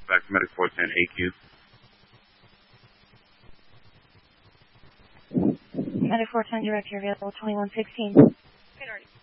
back to Medic 410 AQ. Medic 410, direct, you're available 2116. Minority.